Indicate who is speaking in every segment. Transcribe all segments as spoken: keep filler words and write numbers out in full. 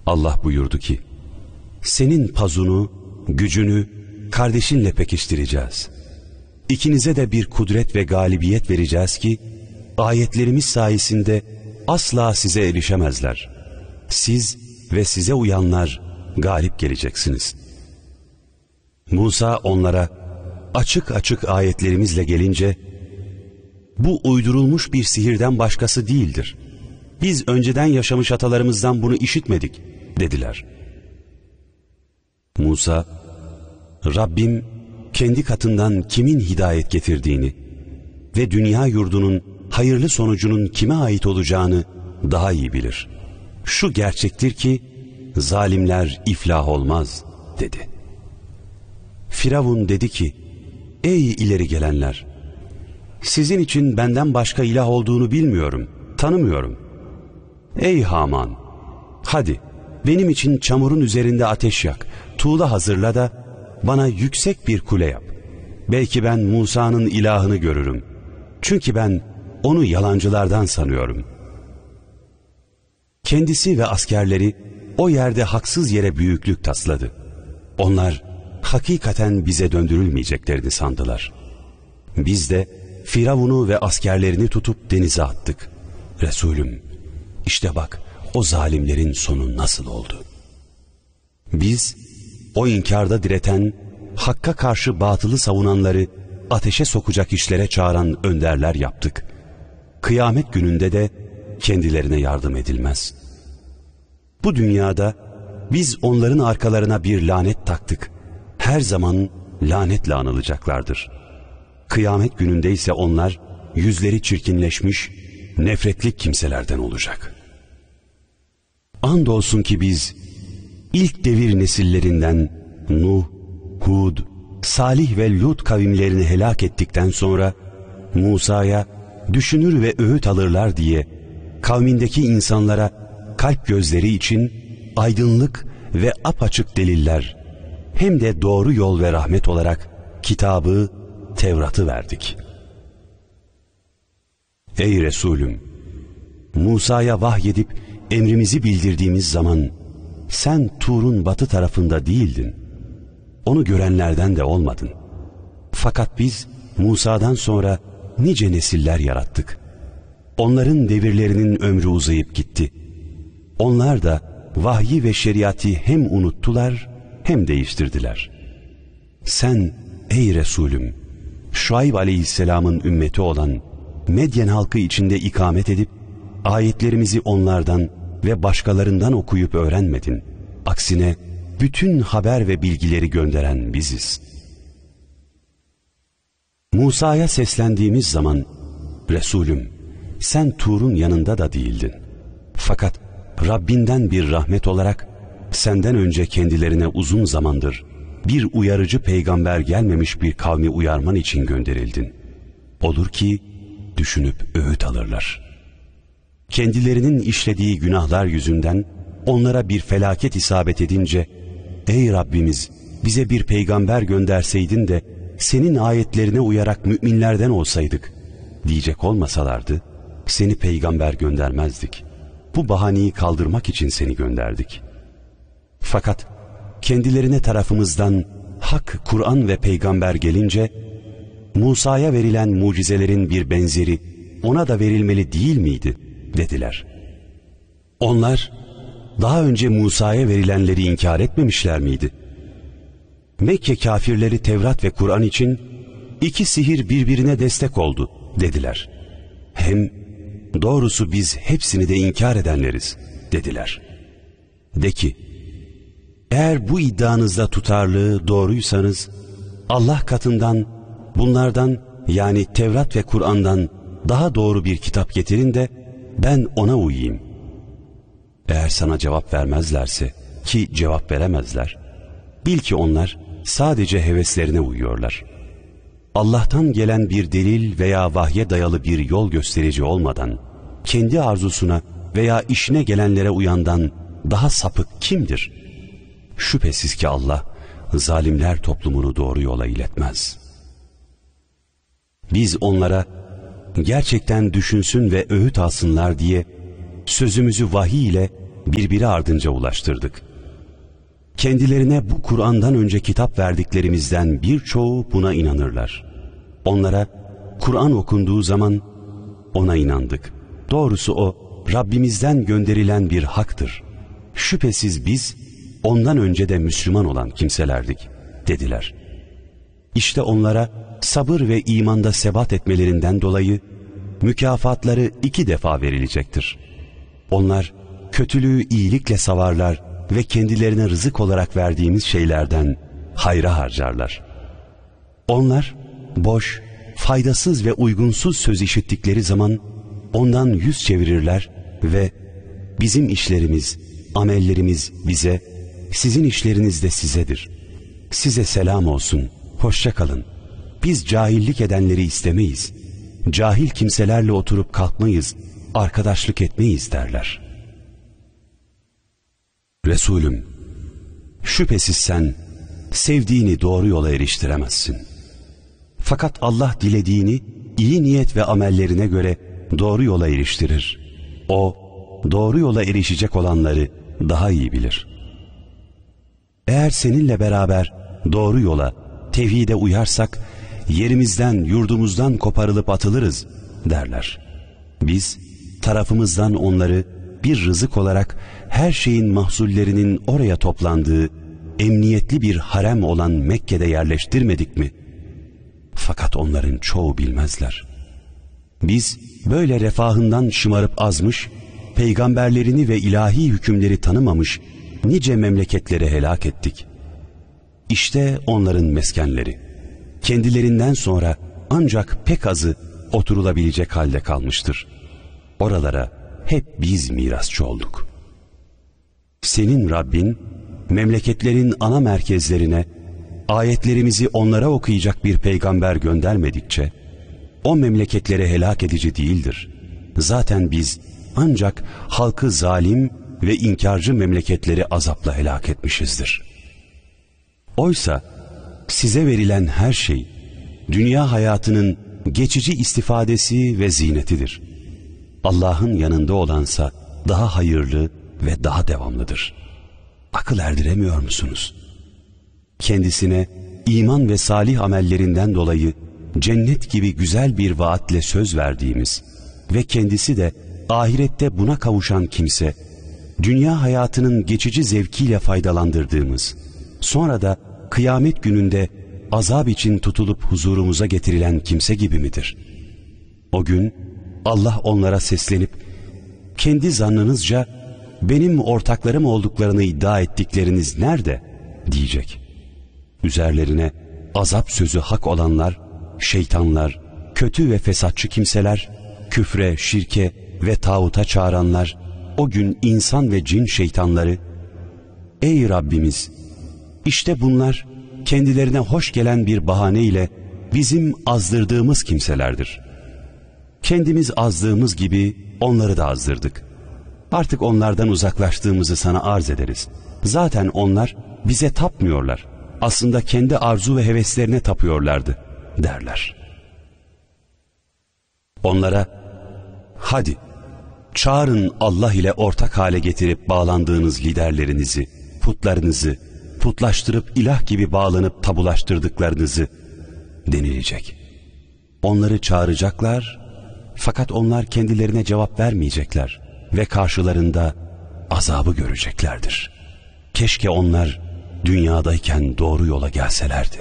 Speaker 1: Allah buyurdu ki, senin pazunu, gücünü kardeşinle pekiştireceğiz. İkinize de bir kudret ve galibiyet vereceğiz ki, ayetlerimiz sayesinde asla size erişemezler. Siz ve size uyanlar galip geleceksiniz. Musa onlara açık açık ayetlerimizle gelince, bu uydurulmuş bir sihirden başkası değildir. Biz önceden yaşamış atalarımızdan bunu işitmedik dediler. Musa, Rabbim kendi katından kimin hidayet getirdiğini ve dünya yurdunun hayırlı sonucunun kime ait olacağını daha iyi bilir. Şu gerçektir ki zalimler iflah olmaz dedi. Firavun dedi ki, ey ileri gelenler, sizin için benden başka ilah olduğunu bilmiyorum, tanımıyorum. Ey Haman, hadi benim için çamurun üzerinde ateş yak, tuğla hazırla da bana yüksek bir kule yap. Belki ben Musa'nın ilahını görürüm. Çünkü ben onu yalancılardan sanıyorum. Kendisi ve askerleri o yerde haksız yere büyüklük tasladı. Onlar hakikaten bize döndürülmeyeceklerini sandılar. Biz de Firavun'u ve askerlerini tutup denize attık. Resulüm, işte bak o zalimlerin sonu nasıl oldu. Biz o inkarda direten, hakka karşı batılı savunanları ateşe sokacak işlere çağıran önderler yaptık. Kıyamet gününde de kendilerine yardım edilmez. Bu dünyada biz onların arkalarına bir lanet taktık. Her zaman lanetle anılacaklardır. Kıyamet gününde ise onlar yüzleri çirkinleşmiş, nefretli kimselerden olacak. Andolsun ki biz ilk devir nesillerinden Nuh, Hud, Salih ve Lut kavimlerini helak ettikten sonra Musa'ya düşünür ve öğüt alırlar diye kavmindeki insanlara kalp gözleri için aydınlık ve apaçık deliller hem de doğru yol ve rahmet olarak kitabı, Tevrat'ı verdik. Ey Resulüm! Musa'ya vahyedip emrimizi bildirdiğimiz zaman sen Tur'un batı tarafında değildin. Onu görenlerden de olmadın. Fakat biz Musa'dan sonra nice nesiller yarattık. Onların devirlerinin ömrü uzayıp gitti. Onlar da vahyi ve şeriatı hem unuttular hem değiştirdiler. Sen ey Resulüm, Şuayb aleyhisselamın ümmeti olan Medyen halkı içinde ikamet edip ayetlerimizi onlardan ve başkalarından okuyup öğrenmedin. Aksine bütün haber ve bilgileri gönderen biziz. Musa'ya seslendiğimiz zaman, Resulüm sen Tur'un yanında da değildin. Fakat Rabbinden bir rahmet olarak senden önce kendilerine uzun zamandır bir uyarıcı peygamber gelmemiş bir kavmi uyarman için gönderildin. Olur ki düşünüp öğüt alırlar. Kendilerinin işlediği günahlar yüzünden onlara bir felaket isabet edince, ey Rabbimiz bize bir peygamber gönderseydin de senin ayetlerine uyarak müminlerden olsaydık diyecek olmasalardı seni peygamber göndermezdik. Bu bahaneyi kaldırmak için seni gönderdik. Fakat kendilerine tarafımızdan hak, Kur'an ve peygamber gelince Musa'ya verilen mucizelerin bir benzeri ona da verilmeli değil miydi dediler. Onlar daha önce Musa'ya verilenleri inkar etmemişler miydi? Mekke kafirleri Tevrat ve Kur'an için iki sihir birbirine destek oldu dediler. Hem doğrusu biz hepsini de inkar edenleriz dediler. De ki, eğer bu iddianızda tutarlı doğruysanız Allah katından bunlardan yani Tevrat ve Kur'an'dan daha doğru bir kitap getirin de ben ona uyayım. Eğer sana cevap vermezlerse, ki cevap veremezler, bil ki onlar sadece heveslerine uyuyorlar. Allah'tan gelen bir delil veya vahye dayalı bir yol gösterici olmadan kendi arzusuna veya işine gelenlere uyandan daha sapık kimdir? Şüphesiz ki Allah zalimler toplumunu doğru yola iletmez. Biz onlara gerçekten düşünsün ve öğüt alsınlar diye sözümüzü vahiy ile birbiri ardınca ulaştırdık. Kendilerine bu Kur'an'dan önce kitap verdiklerimizden birçoğu buna inanırlar. Onlara Kur'an okunduğu zaman ona inandık. Doğrusu o Rabbimizden gönderilen bir haktır. Şüphesiz biz ondan önce de Müslüman olan kimselerdik dediler. İşte onlara sabır ve imanda sebat etmelerinden dolayı mükafatları iki defa verilecektir. Onlar kötülüğü iyilikle savarlar ve kendilerine rızık olarak verdiğimiz şeylerden hayra harcarlar. Onlar boş, faydasız ve uygunsuz söz işittikleri zaman ondan yüz çevirirler ve bizim işlerimiz, amellerimiz bize, sizin işleriniz de sizedir. Size selam olsun, hoşça kalın. Biz cahillik edenleri istemeyiz. Cahil kimselerle oturup kalkmayız, arkadaşlık etmeyiz derler. Resulüm, şüphesiz sen sevdiğini doğru yola eriştiremezsin. Fakat Allah dilediğini iyi niyet ve amellerine göre doğru yola eriştirir. O, doğru yola erişecek olanları daha iyi bilir. Eğer seninle beraber doğru yola, tevhide uyarsak, yerimizden, yurdumuzdan koparılıp atılırız derler. Biz tarafımızdan onları bir rızık olarak her şeyin mahsullerinin oraya toplandığı emniyetli bir harem olan Mekke'de yerleştirmedik mi? Fakat onların çoğu bilmezler. Biz böyle refahından şımarıp azmış, peygamberlerini ve ilahi hükümleri tanımamış nice memleketleri helak ettik. İşte onların meskenleri. Kendilerinden sonra ancak pek azı oturulabilecek halde kalmıştır. Oralara hep biz mirasçı olduk. Senin Rabbin, memleketlerin ana merkezlerine, ayetlerimizi onlara okuyacak bir peygamber göndermedikçe, o memleketlere helak edici değildir. Zaten biz ancak halkı zalim ve inkarcı memleketleri azapla helak etmişizdir. Oysa size verilen her şey, dünya hayatının geçici istifadesi ve zinetidir. Allah'ın yanında olansa daha hayırlı ve daha devamlıdır. Akıl erdiremiyor musunuz? Kendisine iman ve salih amellerinden dolayı cennet gibi güzel bir vaatle söz verdiğimiz ve kendisi de ahirette buna kavuşan kimse, dünya hayatının geçici zevkiyle faydalandırdığımız, sonra da kıyamet gününde azap için tutulup huzurumuza getirilen kimse gibi midir? O gün Allah onlara seslenip, kendi zannınızca benim ortaklarım olduklarını iddia ettikleriniz nerede? Diyecek. Üzerlerine azap sözü hak olanlar, şeytanlar, kötü ve fesatçı kimseler, küfre, şirke ve tağuta çağıranlar, o gün insan ve cin şeytanları, ey Rabbimiz, işte bunlar kendilerine hoş gelen bir bahane ile bizim azdırdığımız kimselerdir. Kendimiz azdığımız gibi onları da azdırdık. Artık onlardan uzaklaştığımızı sana arz ederiz. Zaten onlar bize tapmıyorlar. Aslında kendi arzu ve heveslerine tapıyorlardı derler. Onlara, hadi çağırın Allah ile ortak hale getirip bağlandığınız liderlerinizi, putlarınızı, putlaştırıp ilah gibi bağlanıp tabulaştırdıklarınızı denilecek. Onları çağıracaklar, fakat onlar kendilerine cevap vermeyecekler ve karşılarında azabı göreceklerdir. Keşke onlar dünyadayken doğru yola gelselerdi.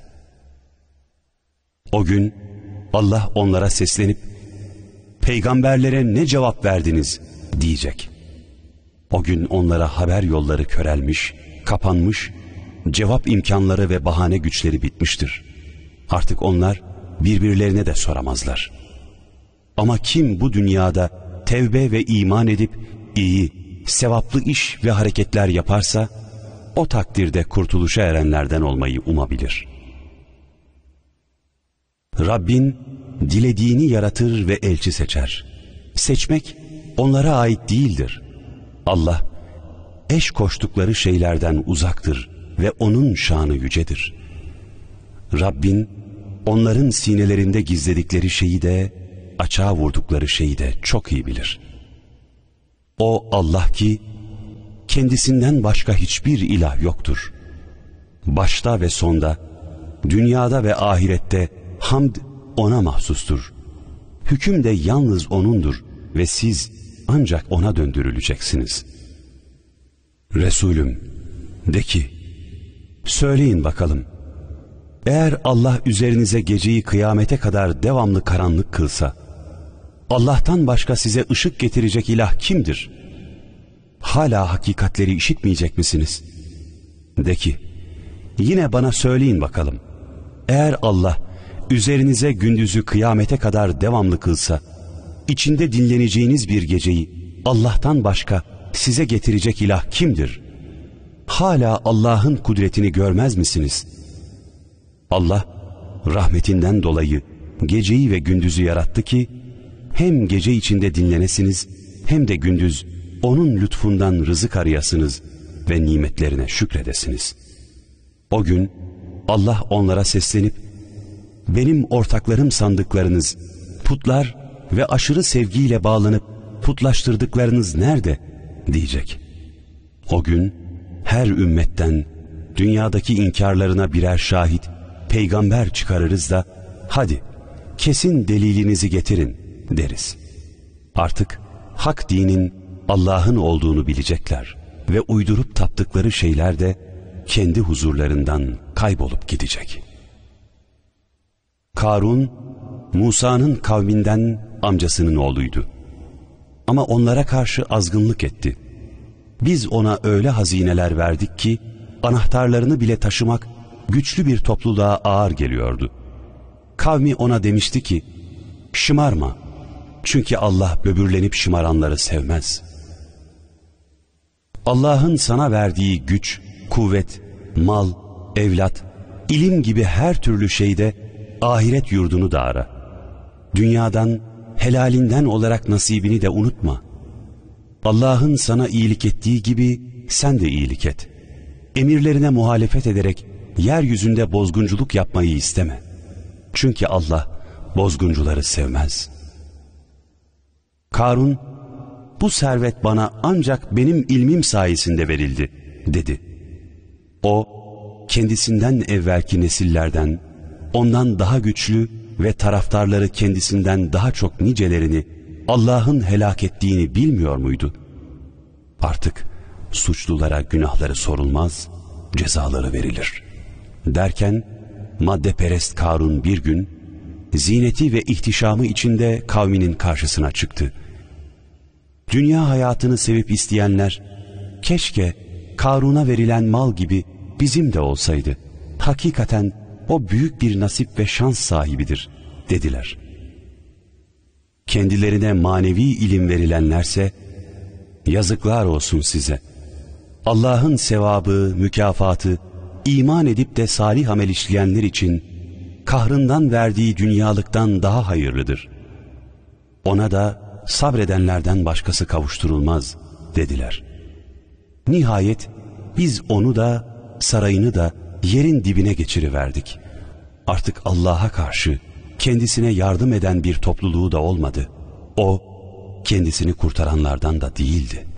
Speaker 1: O gün Allah onlara seslenip, peygamberlere ne cevap verdiniz diyecek. O gün onlara haber yolları körelmiş, kapanmış, cevap imkanları ve bahane güçleri bitmiştir. Artık onlar birbirlerine de soramazlar. Ama kim bu dünyada tevbe ve iman edip iyi, sevaplı iş ve hareketler yaparsa, o takdirde kurtuluşa erenlerden olmayı umabilir. Rabbin dilediğini yaratır ve elçi seçer. Seçmek onlara ait değildir. Allah, eş koştukları şeylerden uzaktır ve onun şanı yücedir. Rabbin, onların sinelerinde gizledikleri şeyi de, açığa vurdukları şeyi de çok iyi bilir. O Allah ki, kendisinden başka hiçbir ilah yoktur. Başta ve sonda, dünyada ve ahirette hamd O'na mahsustur. Hüküm de yalnız O'nundur ve siz ancak O'na döndürüleceksiniz. Resulüm, de ki, söyleyin bakalım, eğer Allah üzerinize geceyi kıyamete kadar devamlı karanlık kılsa, Allah'tan başka size ışık getirecek ilah kimdir? Hala hakikatleri işitmeyecek misiniz? De ki, yine bana söyleyin bakalım, eğer Allah üzerinize gündüzü kıyamete kadar devamlı kılsa, içinde dinleneceğiniz bir geceyi Allah'tan başka size getirecek ilah kimdir? Hala Allah'ın kudretini görmez misiniz? Allah rahmetinden dolayı geceyi ve gündüzü yarattı ki hem gece içinde dinlenesiniz hem de gündüz O'nun lütfundan rızık arayasınız ve nimetlerine şükredesiniz. O gün Allah onlara seslenip benim ortaklarım sandıklarınız, putlar ve aşırı sevgiyle bağlanıp putlaştırdıklarınız nerede? Diyecek. O gün her ümmetten dünyadaki inkarlarına birer şahit, peygamber çıkarırız da hadi kesin delilinizi getirin deriz. Artık hak dinin Allah'ın olduğunu bilecekler ve uydurup taptıkları şeyler de kendi huzurlarından kaybolup gidecek. Karun, Musa'nın kavminden amcasının oğluydu. Ama onlara karşı azgınlık etti. Biz ona öyle hazineler verdik ki anahtarlarını bile taşımak güçlü bir topluluğa ağır geliyordu. Kavmi ona demişti ki, şımarma, çünkü Allah böbürlenip şımaranları sevmez. Allah'ın sana verdiği güç, kuvvet, mal, evlat, ilim gibi her türlü şeyde ahiret yurdunu da ara. Dünyadan, helalinden olarak nasibini de unutma. Allah'ın sana iyilik ettiği gibi sen de iyilik et. Emirlerine muhalefet ederek yeryüzünde bozgunculuk yapmayı isteme. Çünkü Allah bozguncuları sevmez. Karun, bu servet bana ancak benim ilmim sayesinde verildi, dedi. O, kendisinden evvelki nesillerden, ondan daha güçlü ve taraftarları kendisinden daha çok nicelerini Allah'ın helak ettiğini bilmiyor muydu? Artık suçlulara günahları sorulmaz, cezaları verilir. Derken maddeperest Karun bir gün zineti ve ihtişamı içinde kavminin karşısına çıktı. Dünya hayatını sevip isteyenler, keşke Karun'a verilen mal gibi bizim de olsaydı. Hakikaten o büyük bir nasip ve şans sahibidir, dediler. Kendilerine manevi ilim verilenlerse, yazıklar olsun size. Allah'ın sevabı, mükafatı, iman edip de salih amel işleyenler için kahrından verdiği dünyalıktan daha hayırlıdır. Ona da sabredenlerden başkası kavuşturulmaz, dediler. Nihayet biz onu da sarayını da yerin dibine geçiriverdik. Artık Allah'a karşı kendisine yardım eden bir topluluğu da olmadı. O kendisini kurtaranlardan da değildi.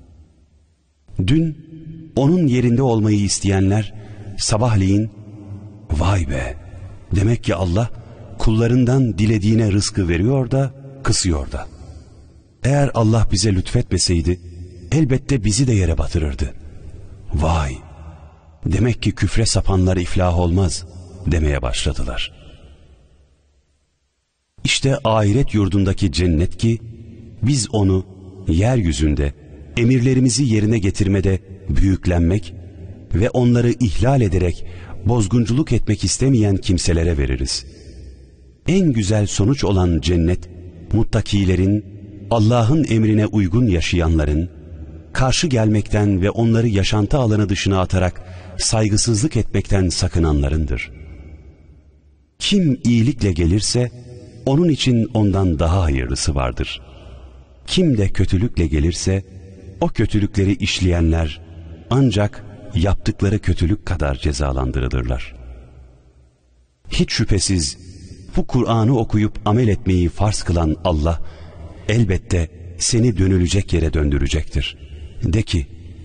Speaker 1: Dün onun yerinde olmayı isteyenler sabahleyin vay be, demek ki Allah kullarından dilediğine rızkı veriyor da kısıyor da. Eğer Allah bize lütfetmeseydi elbette bizi de yere batırırdı. Vay, demek ki küfre sapanlar iflah olmaz demeye başladılar. İşte ahiret yurdundaki cennet ki biz onu yeryüzünde emirlerimizi yerine getirmede büyüklenmek ve onları ihlal ederek bozgunculuk etmek istemeyen kimselere veririz. En güzel sonuç olan cennet, muttakilerin, Allah'ın emrine uygun yaşayanların, karşı gelmekten ve onları yaşantı alanı dışına atarak saygısızlık etmekten sakınanlarındır. Kim iyilikle gelirse, onun için ondan daha hayırlısı vardır. Kim de kötülükle gelirse, o kötülükleri işleyenler ancak yaptıkları kötülük kadar cezalandırılırlar. Hiç şüphesiz bu Kur'an'ı okuyup amel etmeyi farz kılan Allah elbette seni dönülecek yere döndürecektir. De ki,